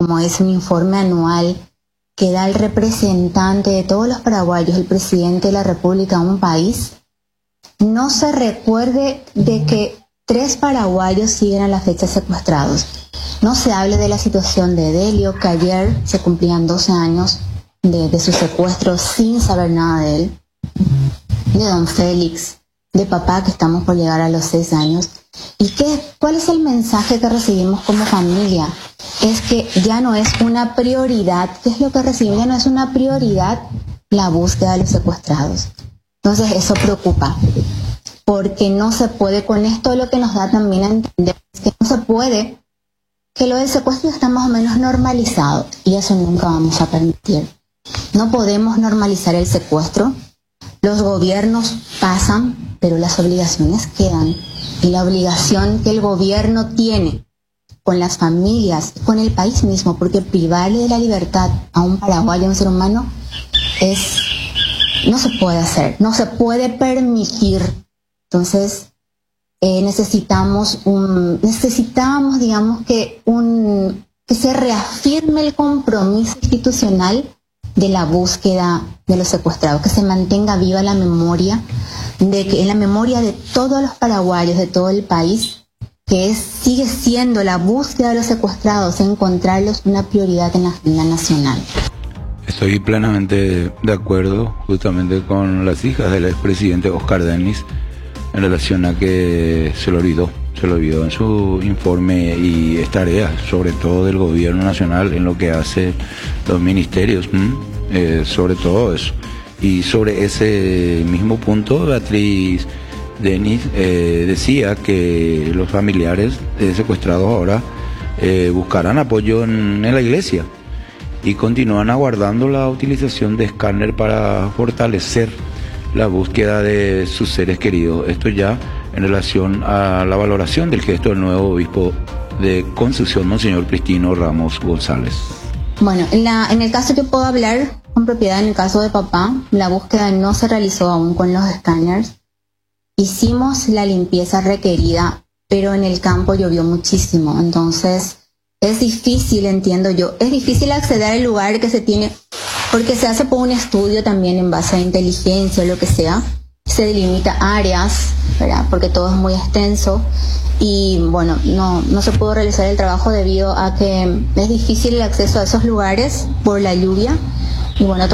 como es un informe anual que da el representante de todos los paraguayos, el presidente de la República, a un país, no se recuerde de que 3 paraguayos siguen a la fecha secuestrados. No se hable de la situación de Delio, que ayer se cumplían 12 años de su secuestro sin saber nada de él, de don Félix, de papá, que estamos por llegar a los 6 años. ¿Y cuál es el mensaje que recibimos como familia? Es que ya no es una prioridad. ¿Qué es lo que recibimos? Ya no es una prioridad la búsqueda de los secuestrados. Entonces eso preocupa, porque no se puede, con esto lo que nos da también a entender es que no se puede, que lo del secuestro está más o menos normalizado, y eso nunca vamos a permitir. No podemos normalizar el secuestro. Los gobiernos pasan, pero las obligaciones quedan. Y la obligación que el gobierno tiene con las familias, con el país mismo, porque privarle de la libertad a un paraguayo, a un ser humano, no se puede hacer, no se puede permitir. Entonces, necesitamos, digamos, que se reafirme el compromiso institucional de la búsqueda de los secuestrados, que se mantenga viva la memoria, en la memoria de todos los paraguayos, de todo el país, que sigue siendo la búsqueda de los secuestrados, encontrarlos una prioridad en la agenda nacional. Estoy plenamente de acuerdo justamente con las hijas del expresidente Oscar Dennis en relación a que se lo olvidó en su informe, y es tarea sobre todo del gobierno nacional en lo que hace los ministerios, sobre todo eso. Y sobre ese mismo punto, Beatriz Dennis decía que los familiares secuestrados ahora buscarán apoyo en la iglesia y continúan aguardando la utilización de escáner para fortalecer la búsqueda de sus seres queridos. Esto ya en relación a la valoración del gesto del nuevo obispo de Concepción, Monseñor Cristino Ramos González. Bueno, en el caso que puedo hablar con propiedad, en el caso de papá, la búsqueda no se realizó aún con los escáneres. Hicimos la limpieza requerida, pero en el campo llovió muchísimo, entonces es difícil, entiendo yo, es difícil acceder al lugar que se tiene, porque se hace por un estudio también en base a inteligencia o lo que sea, se delimita áreas, ¿verdad? Porque todo es muy extenso y bueno, no se pudo realizar el trabajo debido a que es difícil el acceso a esos lugares por la lluvia. Y bueno,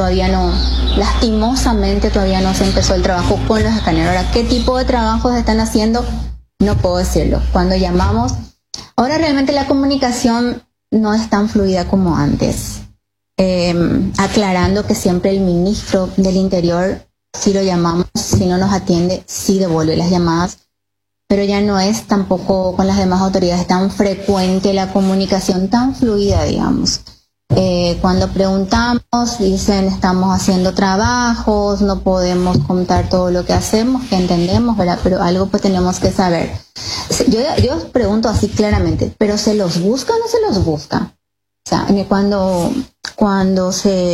lastimosamente todavía no se empezó el trabajo con los escáneres. Ahora, ¿qué tipo de trabajos están haciendo? No puedo decirlo. Cuando llamamos, ahora realmente la comunicación no es tan fluida como antes. Aclarando que siempre el ministro del Interior, si lo llamamos, si no nos atiende, sí devuelve las llamadas. Pero ya no es tampoco con las demás autoridades tan frecuente la comunicación tan fluida, digamos. Cuando preguntamos, dicen estamos haciendo trabajos, no podemos contar todo lo que hacemos, que entendemos, ¿verdad? Pero algo pues tenemos que saber. Yo pregunto así claramente, ¿pero se los busca o no se los busca? O sea, cuando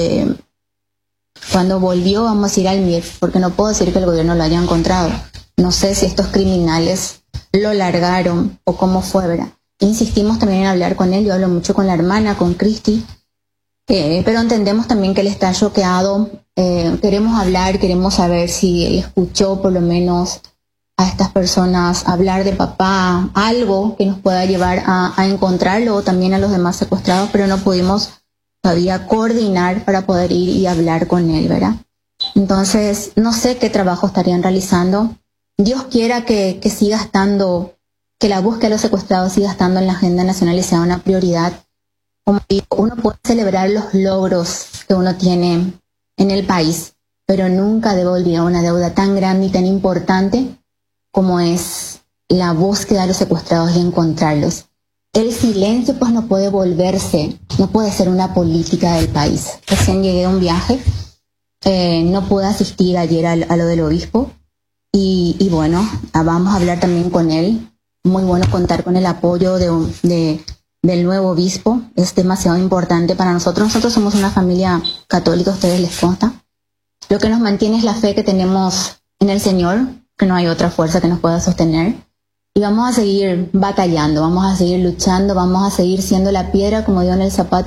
volvió, vamos a decir, al MIR, porque no puedo decir que el gobierno lo haya encontrado. No sé si estos criminales lo largaron o cómo fue, ¿verdad? Insistimos también en hablar con él, yo hablo mucho con la hermana, con Cristi, pero entendemos también que él está choqueado. Queremos hablar, queremos saber si él escuchó por lo menos a estas personas hablar de papá, algo que nos pueda llevar a encontrarlo, o también a los demás secuestrados, pero no pudimos todavía coordinar para poder ir y hablar con él, ¿verdad? Entonces, no sé qué trabajo estarían realizando. Dios quiera que siga estando, que la búsqueda de los secuestrados siga estando en la agenda nacional y sea una prioridad. Como digo, uno puede celebrar los logros que uno tiene en el país, pero nunca debe olvidar una deuda tan grande y tan importante como es la búsqueda de los secuestrados y encontrarlos. El silencio pues no puede ser una política del país. Recién llegué de un viaje, no pude asistir ayer a lo del obispo y bueno, vamos a hablar también con él. Muy bueno contar con el apoyo del nuevo obispo, es demasiado importante para nosotros. Nosotros somos una familia católica, a ustedes les consta. Lo que nos mantiene es la fe que tenemos en el Señor, que no hay otra fuerza que nos pueda sostener. Y vamos a seguir batallando, vamos a seguir luchando, vamos a seguir siendo la piedra, como digo, en el zapato